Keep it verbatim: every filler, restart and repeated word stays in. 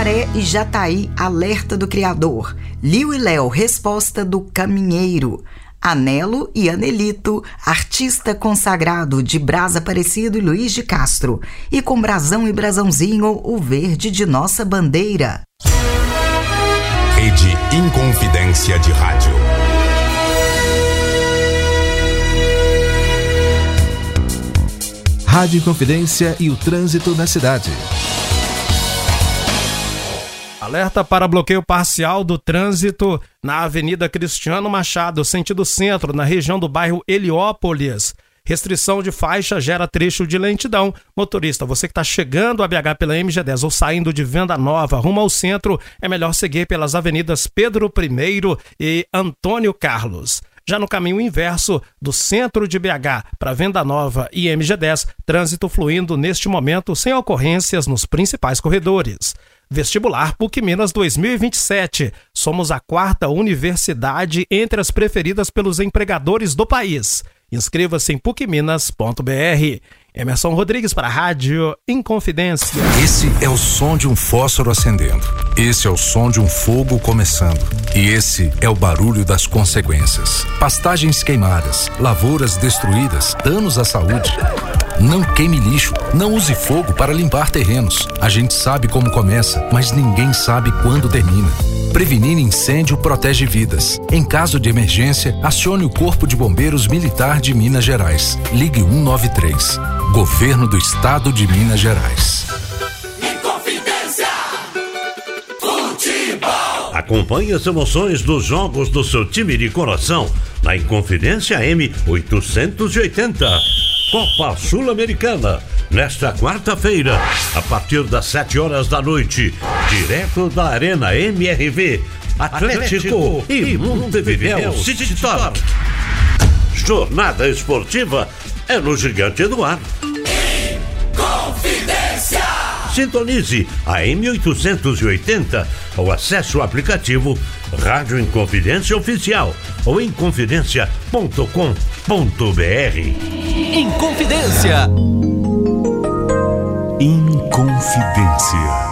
Sumaré e Jataí, alerta do Criador. Liu e Léo, resposta do Caminheiro. Anelo e Anelito, artista consagrado de Brás Aparecido e Luiz de Castro. E com Brasão e Brasãozinho, o verde de nossa bandeira. Rede Inconfidência de Rádio. Rádio Inconfidência e o trânsito na cidade. Alerta para bloqueio parcial do trânsito na Avenida Cristiano Machado, sentido centro, na região do bairro Heliópolis. Restrição de faixa gera trecho de lentidão. Motorista, você que está chegando a B H pela M G dez ou saindo de Venda Nova rumo ao centro, é melhor seguir pelas avenidas Pedro I e Antônio Carlos. Já no caminho inverso, do centro de B H para Venda Nova e M G dez, trânsito fluindo neste momento sem ocorrências nos principais corredores. Vestibular PUC Minas dois mil e vinte e sete. Somos a quarta universidade entre as preferidas pelos empregadores do país. Inscreva-se em puc minas ponto b r. Emerson Rodrigues para a Rádio Inconfidência. Esse é o som de um fósforo acendendo. Esse é o som de um fogo começando. E esse é o barulho das consequências. Pastagens queimadas, lavouras destruídas, danos à saúde. Não queime lixo, não use fogo para limpar terrenos. A gente sabe como começa, mas ninguém sabe quando termina. Prevenir incêndio protege vidas. Em caso de emergência, acione o Corpo de Bombeiros Militar de Minas Gerais. Ligue um nove três. Governo do Estado de Minas Gerais. Inconfidência Futebol. Acompanhe as emoções dos jogos do seu time de coração na Inconfidência M oitocentos e oitenta. Copa Sul-Americana, nesta quarta-feira, a partir das sete horas da noite, direto da Arena M R V, Atlético, Atlético e Montevidéu City Torque. Jornada esportiva é no Gigante Eduardo. Inconfidência. Sintonize a M oitocentos e oitenta ou acesse o aplicativo Rádio Inconfidência Oficial ou inconfidência ponto com ponto b r. Inconfidência. Inconfidência.